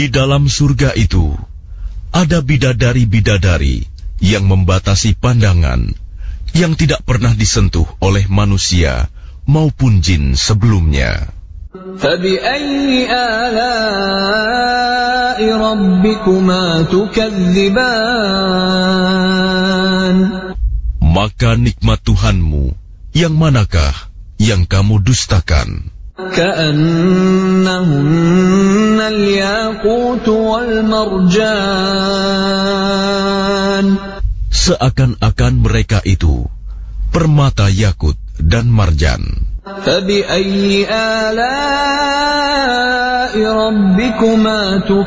Di dalam surga itu ada bidadari-bidadari yang membatasi pandangan, yang tidak pernah disentuh oleh manusia maupun jin sebelumnya. فَبِأَيِّ آلَاءِ رَبِّكُمَا تُكَذِّبَانِ Maka nikmat Tuhanmu yang manakah yang kamu dustakan? كَأَنَّهُنَّ الْيَاقُوتُ وَالْمَرْجَانُ Seakan-akan mereka itu permata yakut dan marjan. فَبِأَيِّ آلَاءِ رَبِّكُمَا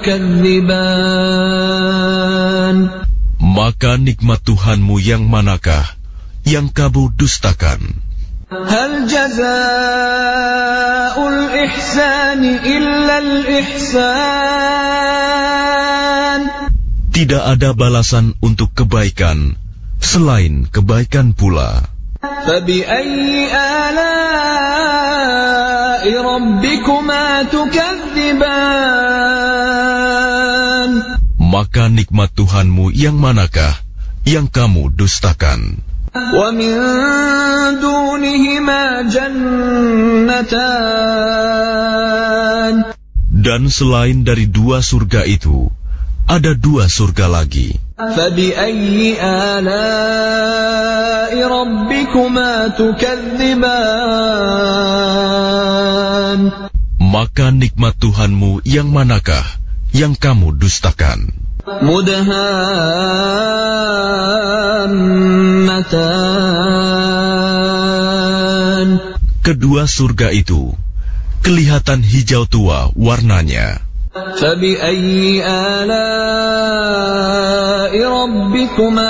تُكَذِّبَانِ Maka nikmat Tuhanmu yang manakah yang kamu dustakan? هَلْ جَزَاءُ الْإِحْسَانِ إِلَّا الْإِحْسَانُ Tidak ada balasan untuk kebaikan selain kebaikan pula. فَبِأَيِّ آلَاءِ رَبِّكُمَا تُكَذِّبَانِ Maka nikmat Tuhanmu yang manakah yang kamu dustakan? وَمِن دُونِهِمَا جَنَّتَانِ Dan selain dari dua surga itu, ada dua surga lagi. فَبِأَيِّ آلَاءِ رَبِّكُمَا تُكَذِّبَانِ Maka nikmat Tuhanmu yang manakah yang kamu dustakan? مُدْهَامَّتَانِ Kedua surga itu kelihatan hijau tua warnanya. فَبِأَيِّ آلَاءِ رَبِّكُمَا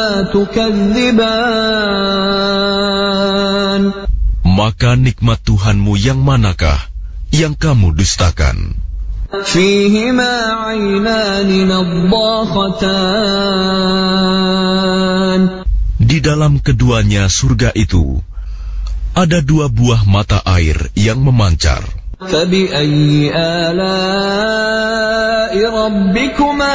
تُكَذِّبَانِ Maka nikmat Tuhanmu yang manakah yang kamu dustakan? فِيهِمَا عَيْنَانِ نَضَّاخَتَانِ Di dalam keduanya surga itu ada dua buah mata air yang memancar. فَبِأَيِّ آلَاءِ رَبِّكُمَا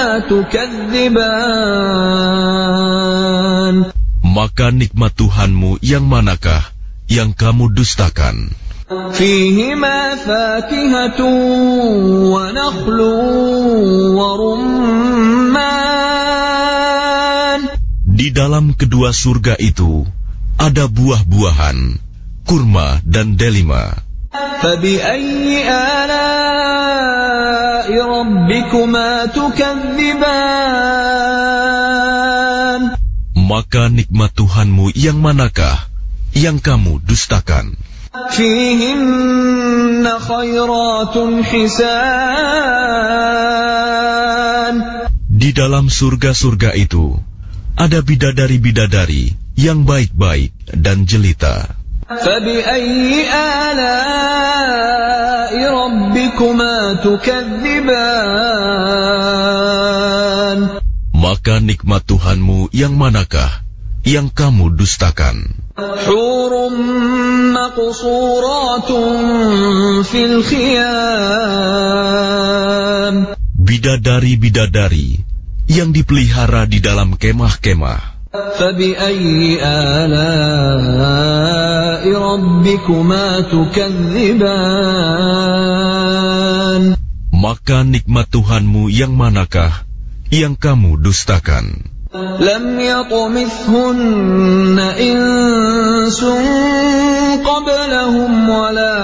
تُكَذِّبَانِ Maka nikmat Tuhanmu yang manakah yang kamu dustakan? فِيهِمَا فَاكِهَةٌ وَنَخْلٌ وَرُمَّانٌ Di dalam kedua surga itu ada buah-buahan, kurma dan delima. فَبِأَيِّ آلَاءِ رَبِّكُمَا تُكَذِّبَانِ Maka nikmat Tuhanmu yang manakah yang kamu dustakan? فِيهِنَّ خَيْرَاتٌ حِسَانٌ Di dalam surga-surga itu ada bidadari-bidadari yang baik-baik dan jelita. فَبِأَيِّ آلَاءِ رَبِّكُمَا تُكَذِّبَانِ Maka nikmat Tuhanmu yang manakah yang kamu dustakan? حُورٌ مَّقْصُورَاتٌ فِي الْخِيَامِ Bidadari-bidadari yang dipelihara di dalam kemah-kemah. فَبِأَيِّ آلَاءِ رَبِّكُمَا تُكَذِّبَانِ Maka nikmat Tuhanmu yang manakah yang kamu dustakan? لَمْ يَطْمِثْهُنَّ إِنسٌ قَبْلَهُمْ وَلَا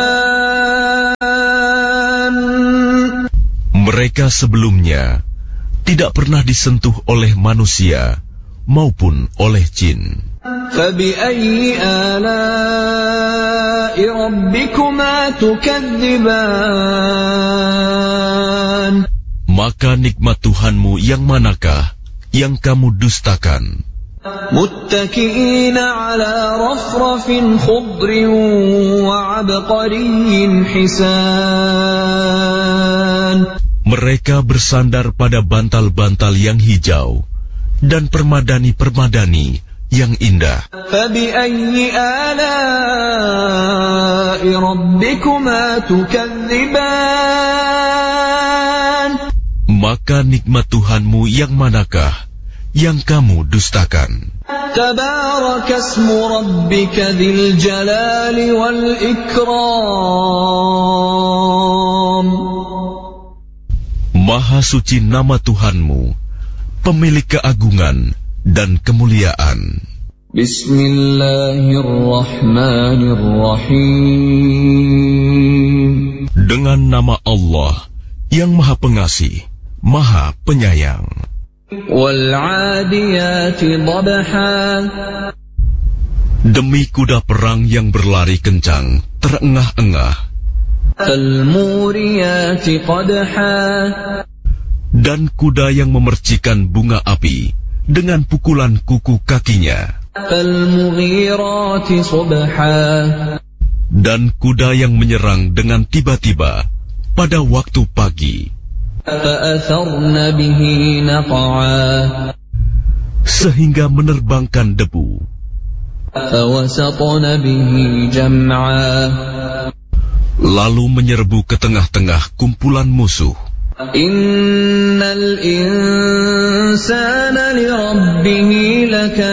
جَانٌّ Mereka sebelumnya tidak pernah disentuh oleh manusia maupun oleh jin. فَبِأَيِّ آلَاءِ رَبِّكُمَا تُكَذِّبَانِ Maka nikmat Tuhanmu yang manakah yang kamu dustakan? مُتَّكِئِينَ عَلَى رَفْرَفٍ خُضْرٍ وَعَبْقَرِيٍّ حِسَانٍ Mereka bersandar pada bantal-bantal yang hijau dan permadani-permadani yang indah. فَبِأَيِّ آلَاءِ رَبِّكُمَا تُكَذِّبَانِ Maka nikmat Tuhanmu yang manakah yang kamu dustakan? Tabarakasmu rabbika dzil jalali wal ikram. Maha suci nama Tuhanmu, pemilik keagungan dan kemuliaan. Bismillahirrahmanirrahim. Dengan nama Allah yang Maha Pengasih, Maha Penyayang. Wal-'adiyati dhabha. Demi kuda perang yang berlari kencang, terengah-engah. Fal-muriyati qadha. Dan kuda yang memercikan bunga api dengan pukulan kuku kakinya. Fal-mughirati subha. Dan kuda yang menyerang dengan tiba-tiba pada waktu pagi. Fa'atharna bihi naq'a. Sehingga menerbangkan debu. Fawasatna bihi jam'a. Lalu menyerbu ke tengah-tengah kumpulan musuh. Innal insana li rabbih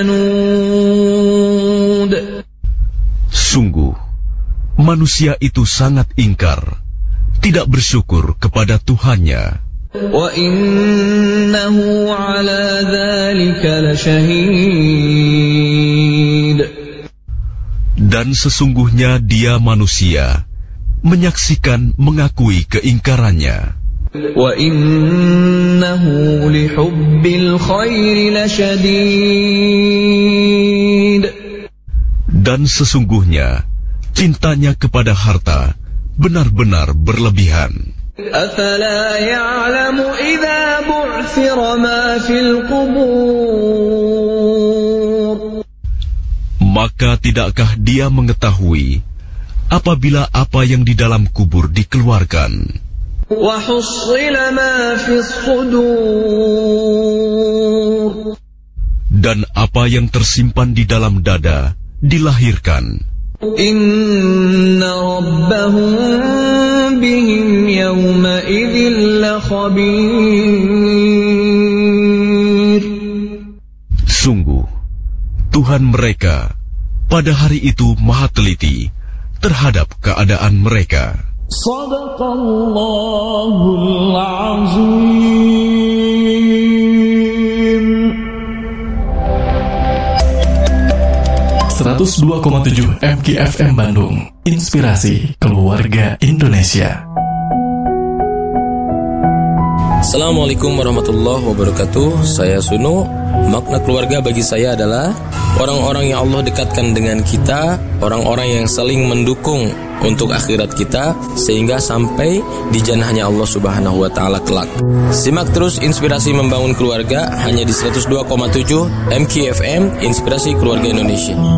lakanud. Sungguh, manusia itu sangat ingkar, tidak bersyukur kepada Tuhannya. Wa innahu ala dzalika lasyahid. Dan sesungguhnya dia manusia, menyaksikan mengakui keingkarannya. Wa innahu lihubbil khairi lasyadid. Dan sesungguhnya cintanya kepada harta benar-benar berlebihan. Afala ya'lamu idza bu'thira ma fil qubur. Maka tidakkah dia mengetahui apabila apa yang di dalam kubur dikeluarkan? Wa hussila ma fis sudur. Dan apa yang tersimpan di dalam dada dilahirkan. Inna rabbahum bihim yawma idzin lakhabir. Sungguh, Tuhan mereka pada hari itu maha teliti terhadap keadaan mereka. Shadaqallahul azim. 102,7 MKFM Bandung. Inspirasi keluarga Indonesia. Assalamualaikum warahmatullahi wabarakatuh. Saya Sunu. Makna keluarga bagi saya adalah orang-orang yang Allah dekatkan dengan kita, orang-orang yang saling mendukung untuk akhirat kita sehingga sampai di jannahnya Allah Subhanahu wa taala kelak. Simak terus Inspirasi Membangun Keluarga hanya di 102,7 MKFM, Inspirasi Keluarga Indonesia.